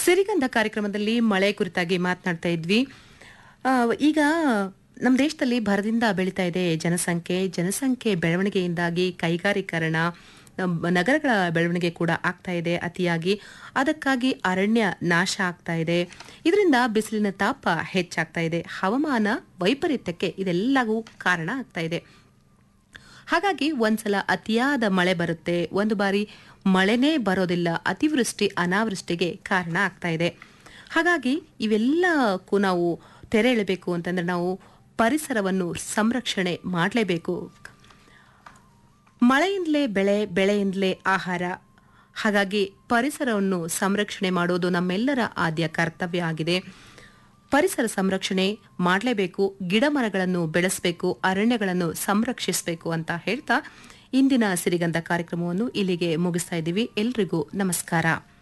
ಸಿರಿಗಂಧ ಕಾರ್ಯಕ್ರಮದಲ್ಲಿ ಮಳೆ ಕುರಿತಾಗಿ ಮಾತನಾಡ್ತಾ ಇದ್ವಿ. ಈಗ ನಮ್ಮ ದೇಶದಲ್ಲಿ ಭರದಿಂದ ಬೆಳೀತಾ ಇದೆ ಜನಸಂಖ್ಯೆ ಬೆಳವಣಿಗೆಯಿಂದಾಗಿ ಕೈಗಾರೀಕರಣ, ನಗರಗಳ ಬೆಳವಣಿಗೆ ಕೂಡ ಆಗ್ತಾ ಇದೆ ಅತಿಯಾಗಿ. ಅದಕ್ಕಾಗಿ ಅರಣ್ಯ ನಾಶ ಆಗ್ತಾ ಇದೆ. ಇದರಿಂದ ಬಿಸಿಲಿನ ತಾಪ ಹೆಚ್ಚಾಗ್ತಾ ಇದೆ. ಹವಾಮಾನ ವೈಪರೀತ್ಯಕ್ಕೆ ಇದೆಲ್ಲವೂ ಕಾರಣ ಆಗ್ತಾ ಇದೆ. ಹಾಗಾಗಿ ಒಂದ್ಸಲ ಅತಿಯಾದ ಮಳೆ ಬರುತ್ತೆ, ಒಂದು ಬಾರಿ ಮಳೆನೇ ಬರೋದಿಲ್ಲ. ಅತಿವೃಷ್ಟಿ ಅನಾವೃಷ್ಟಿಗೆ ಕಾರಣ ಆಗ್ತಾ ಇದೆ. ಹಾಗಾಗಿ ಇವೆಲ್ಲಕ್ಕೂ ನಾವು ತೆರೆ ಎಳಬೇಕು ಅಂತಂದ್ರೆ ನಾವು ಪರಿಸರವನ್ನು ಸಂರಕ್ಷಣೆ ಮಾಡಲೇಬೇಕು. ಮಳೆಯಿಂದಲೇ ಬೆಳೆ, ಬೆಳೆಯಿಂದಲೇ ಆಹಾರ. ಹಾಗಾಗಿ ಪರಿಸರವನ್ನು ಸಂರಕ್ಷಣೆ ಮಾಡೋದು ನಮ್ಮೆಲ್ಲರ ಆದ್ಯ ಕರ್ತವ್ಯ ಆಗಿದೆ. ಪರಿಸರ ಸಂರಕ್ಷಣೆ ಮಾಡಲೇಬೇಕು. ಗಿಡ ಮರಗಳನ್ನು ಬೆಳೆಸಬೇಕು, ಅರಣ್ಯಗಳನ್ನು ಸಂರಕ್ಷಿಸಬೇಕು ಅಂತ ಹೇಳ್ತಾ ಇಂದಿನ ಸಿರಿಗಂಧ ಕಾರ್ಯಕ್ರಮವನ್ನು ಇಲ್ಲಿಗೆ ಮುಗಿಸ್ತಾ ಇದ್ದೀವಿ. ಎಲ್ರಿಗೂ ನಮಸ್ಕಾರ.